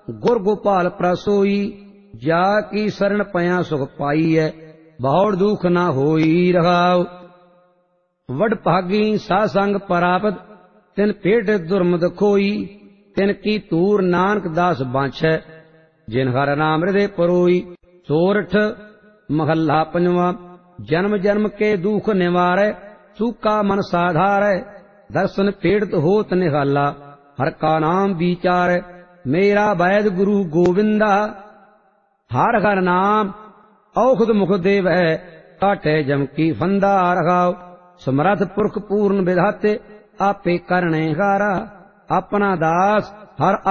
गुर गोपाल प्रसोई। जा की शरण पया सुख पाई है, बहुड़ दुख न होई रहाओ। वड भागी सासंग परापत, तिन पेट दुर्मद खोई। तिन की तूर नानक दास बांछै, जिन हर नाम हृदय परोई। सोरठ महला पंजवा। जन्म जन्म के दुख निवारै, सूका मन साधारै। दर्शन पीड़ित होत निहाला, हर का नाम विचारै। मेरा वैद गुरु गोविंदा, हर हर नाम औखद मुख देवै। काटै जम की फंदा रहाओ। समर्थ पुरख पूर्ण विधाते, आपे करणे हारा। अपना दास हर